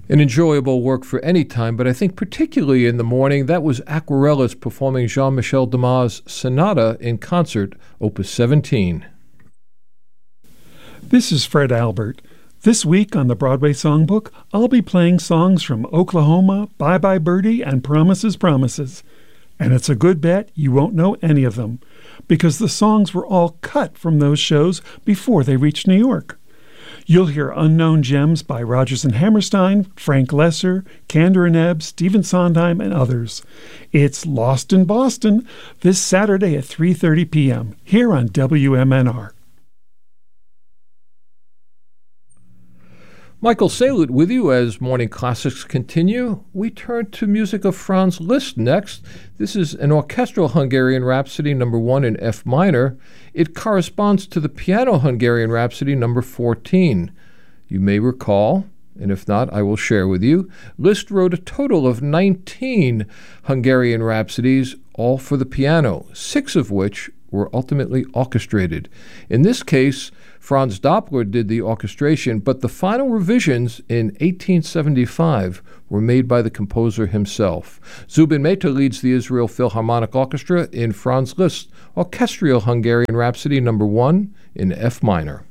An enjoyable work for any time, but I think particularly in the morning. That was Aquarellist performing Jean-Michel Dumas' Sonata in concert, Opus 17. This is Fred Albert. This week on the Broadway Songbook, I'll be playing songs from Oklahoma, Bye Bye Birdie, and Promises, Promises. And it's a good bet you won't know any of them, because the songs were all cut from those shows before they reached New York. You'll hear unknown gems by Rodgers and Hammerstein, Frank Lesser, Kander and Ebb, Stephen Sondheim, and others. It's Lost in Boston this Saturday at 3:30 p.m. here on WMNR. Michael Salut with you as Morning Classics continue. We turn to music of Franz Liszt next. This is an orchestral Hungarian Rhapsody number 1 in F minor. It corresponds to the piano Hungarian Rhapsody number 14. You may recall, and if not, I will share with you, Liszt wrote a total of 19 Hungarian Rhapsodies, all for the piano, 6 of which were ultimately orchestrated. In this case, Franz Doppler did the orchestration, but the final revisions in 1875 were made by the composer himself. Zubin Mehta leads the Israel Philharmonic Orchestra in Franz Liszt's Orchestral Hungarian Rhapsody number 1 in F minor.